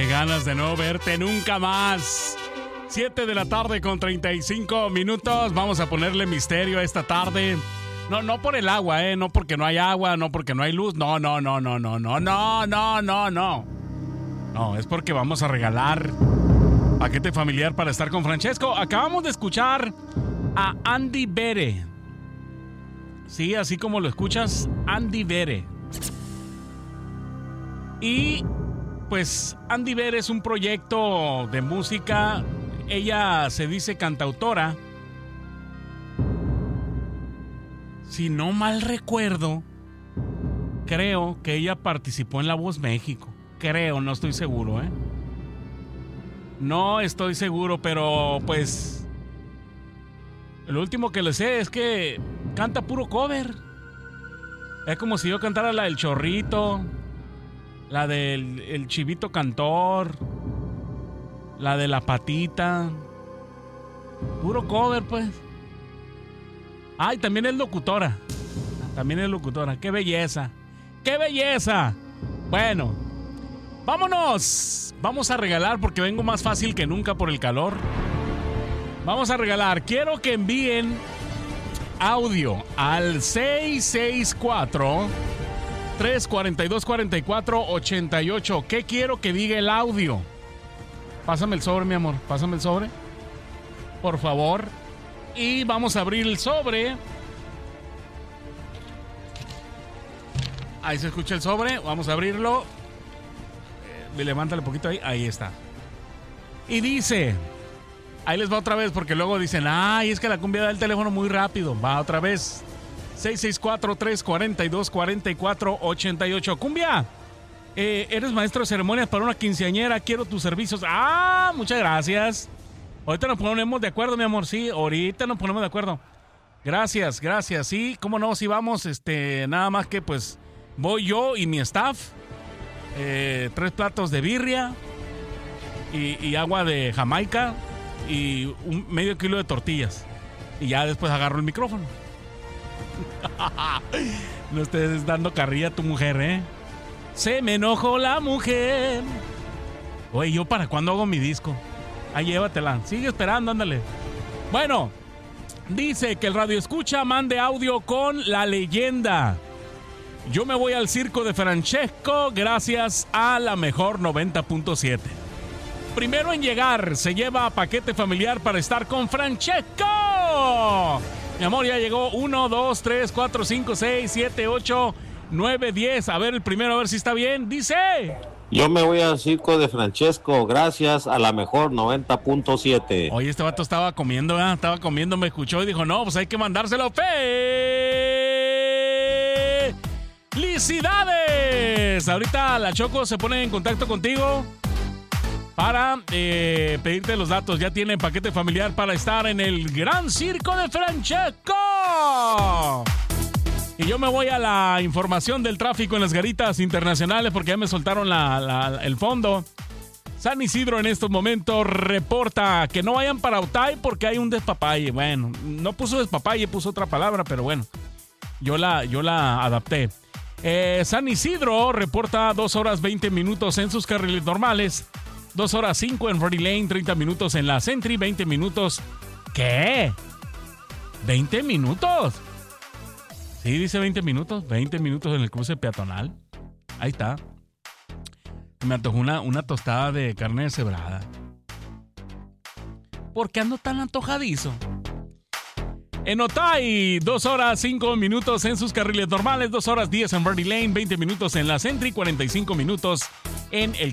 Qué ganas de no verte nunca más. 7 de la tarde con 35 minutos. Vamos a ponerle misterio a esta tarde. No por el agua, no porque no hay agua, no porque no hay luz. No. No, es porque vamos a regalar paquete familiar para estar con Francesco. Acabamos de escuchar a Andy Bere. Sí, así como lo escuchas, Andy Bere. Y pues Andy Bere es un proyecto de música. Ella se dice cantautora. Si no mal recuerdo, creo que ella participó en La Voz México. Creo, no estoy seguro, No estoy seguro, pero pues lo último que le sé es que canta puro cover. Es como si yo cantara la del Chorrito, la del el Chivito Cantor, la de La Patita. Puro cover, pues. Ay, también es locutora. ¡Qué belleza! ¡Qué belleza! Bueno, vámonos. Vamos a regalar porque vengo más fácil que nunca por el calor. Vamos a regalar. Quiero que envíen audio al 664-342-4488. ¿Qué quiero que diga el audio? Pásame el sobre, mi amor. Pásame el sobre, por favor. Y vamos a abrir el sobre. Ahí se escucha el sobre. Vamos a abrirlo. Levántale un poquito ahí. Ahí está. Y dice... Ahí les va otra vez porque luego dicen... Ay, es que la cumbia da el teléfono muy rápido. Va otra vez. 664-342-4488. Cumbia. Eres maestro de ceremonias para una quinceañera. Quiero tus servicios. Ah, muchas gracias. Ahorita nos ponemos de acuerdo, mi amor. Sí, ahorita nos ponemos de acuerdo. Gracias. Sí, cómo no, sí vamos. Nada más que pues voy yo y mi staff. 3 platos de birria y agua de Jamaica y medio kilo de tortillas. Y ya después agarro el micrófono. No estés dando carrilla a tu mujer, Se me enojó la mujer. Oye, ¿yo para cuándo hago mi disco? Ahí llévatela. Sigue esperando, ándale. Bueno, dice que el radio escucha mande audio con la leyenda. Yo me voy al circo de Francesco gracias a la mejor 90.7. Primero en llegar se lleva paquete familiar para estar con Francesco. Mi amor, ya llegó 1, 2, 3, 4, 5, 6, 7, 8, 9, 10. A ver, el primero, a ver si está bien. Dice... Yo me voy al circo de Francesco gracias a la mejor 90.7. Oye, este vato estaba comiendo, Estaba comiendo, me escuchó y dijo, no, pues hay que mandárselo. ¡Felicidades! Ahorita la Choco se pone en contacto contigo para pedirte los datos. Ya tienen paquete familiar para estar en el Gran Circo de Francesco. Y yo me voy a la información del tráfico en las garitas internacionales porque ya me soltaron el fondo. San Isidro en estos momentos reporta que no vayan para Otay porque hay un despapalle. Bueno, no puso despapalle, puso otra palabra, pero bueno, yo la adapté. San Isidro reporta 2 horas 20 minutos en sus carriles normales, 2 horas 5 en Ready Lane, 30 minutos en la Sentry, 20 minutos. ¿Qué? ¿20 minutos? Sí, dice 20 minutos. 20 minutos en el cruce peatonal. Ahí está. Me antojó una tostada de carne deshebrada. ¿Por qué ando tan antojadizo? En Otay, 2 horas 5 minutos en sus carriles normales, 2 horas 10 en Birdie Lane, 20 minutos en la Sentry, 45 minutos en el